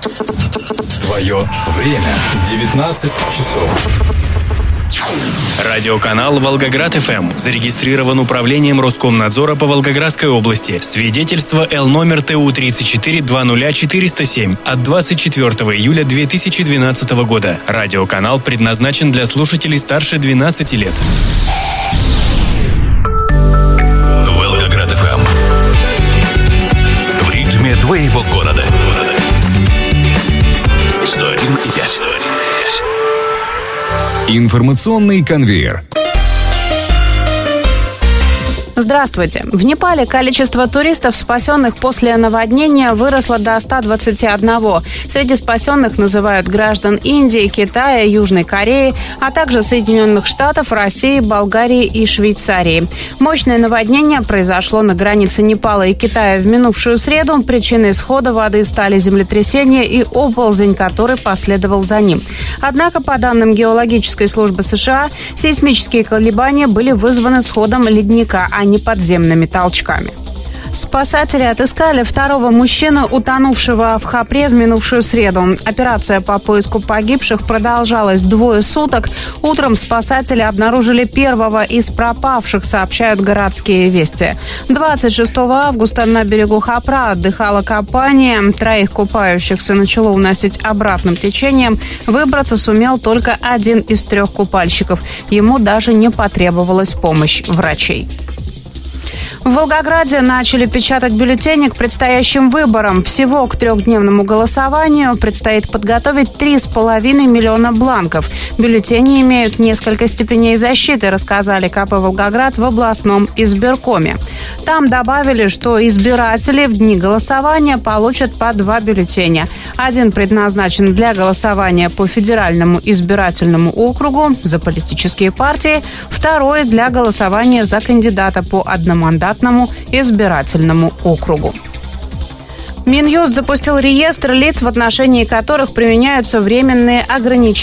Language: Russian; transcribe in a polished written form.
Твое время 19 часов. Радиоканал «Волгоград-ФМ» зарегистрирован управлением Роскомнадзора по Волгоградской области. Свидетельство Л номер ТУ 3420407 от 24 июля 2012 года. Радиоканал предназначен для слушателей старше 12 лет. Волгоград-ФМ. В ритме твоего города. 101,5. Информационный конвейер. Здравствуйте. В Непале количество туристов, спасенных после наводнения, выросло до 121. Среди спасенных называют граждан Индии, Китая, Южной Кореи, а также Соединенных Штатов, России, Болгарии и Швейцарии. Мощное наводнение произошло на границе Непала и Китая в минувшую среду. Причиной схода воды стали землетрясение и оползень, который последовал за ним. Однако, по данным Геологической службы США, сейсмические колебания были вызваны сходом ледника, а не подземными толчками. Спасатели отыскали второго мужчину, утонувшего в Хапре в минувшую среду. Операция по поиску погибших продолжалась 2 суток. Утром спасатели обнаружили первого из пропавших, сообщают городские вести. 26 августа на берегу Хапра отдыхала компания. 3 купающихся начало уносить обратным течением. Выбраться сумел только 1 из 3 купальщиков. Ему даже не потребовалась помощь врачей. В Волгограде начали печатать бюллетени к предстоящим выборам. Всего к 3-дневному голосованию предстоит подготовить 3,5 миллиона бланков. Бюллетени имеют несколько степеней защиты, рассказали КП «Волгоград» в областном избиркоме. Там добавили, что избиратели в дни голосования получат по 2 бюллетеня. Один предназначен для голосования по федеральному избирательному округу за политические партии, второй для голосования за кандидата по одномандатному избирательному округу. Минюст запустил реестр лиц, в отношении которых применяются временные ограничения